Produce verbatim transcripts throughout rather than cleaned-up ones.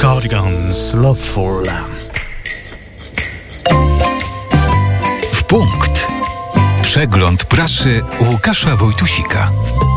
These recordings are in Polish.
Cardigans, Loveful. W punkt. Przegląd prasy Łukasza Wojtusika.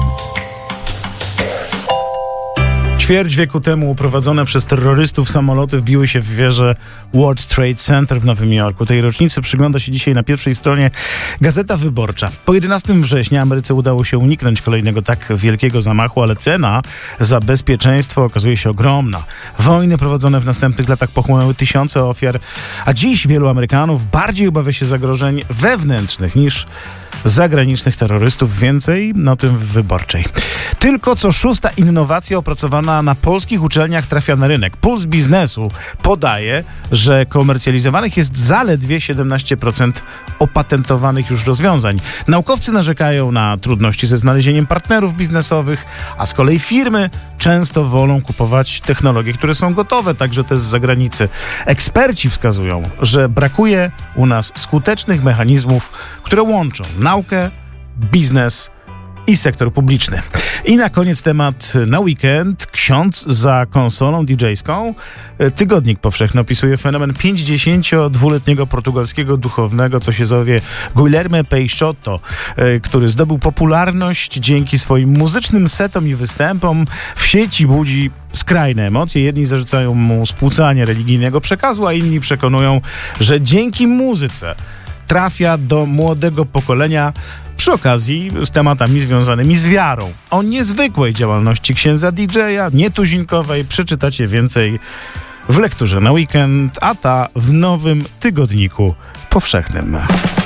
Ćwierć wieku temu uprowadzone przez terrorystów samoloty wbiły się w wieżę World Trade Center w Nowym Jorku. Tej rocznicy przygląda się dzisiaj na pierwszej stronie Gazeta Wyborcza. Po jedenastego września Ameryce udało się uniknąć kolejnego tak wielkiego zamachu, ale cena za bezpieczeństwo okazuje się ogromna. Wojny prowadzone w następnych latach pochłonęły tysiące ofiar, a dziś wielu Amerykanów bardziej obawia się zagrożeń wewnętrznych niż zagranicznych terrorystów. Więcej o tym w Wyborczej. Tylko co szósta innowacja opracowana na polskich uczelniach trafia na rynek. Puls Biznesu podaje, że komercjalizowanych jest zaledwie siedemnaście procent opatentowanych już rozwiązań. Naukowcy narzekają na trudności ze znalezieniem partnerów biznesowych, a z kolei firmy często wolą kupować technologie, które są gotowe, także te z zagranicy. Eksperci wskazują, że brakuje u nas skutecznych mechanizmów, które łączą naukę, biznes i sektor publiczny. I na koniec temat na weekend. Ksiądz za konsolą didżejską. Tygodnik Powszechny opisuje fenomen pięćdziesięciodwuletniego portugalskiego duchownego, co się zowie Guilherme Peixoto, który zdobył popularność dzięki swoim muzycznym setom i występom. W sieci budzi skrajne emocje. Jedni zarzucają mu spłucanie religijnego przekazu, a inni przekonują, że dzięki muzyce trafia do młodego pokolenia przy okazji z tematami związanymi z wiarą. O niezwykłej działalności księdza didżeja, nietuzinkowej, przeczytacie więcej w lekturze na weekend, a ta w nowym Tygodniku Powszechnym.